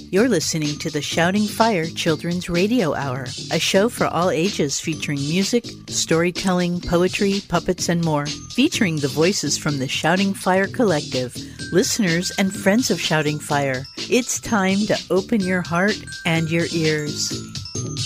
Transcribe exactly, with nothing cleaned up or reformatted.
You're listening to the Shouting Fire Children's Radio Hour, a show for all ages featuring music, storytelling, poetry, puppets, and more. Featuring the voices from the Shouting Fire Collective, listeners, and friends of Shouting Fire. It's time to open your heart and your ears.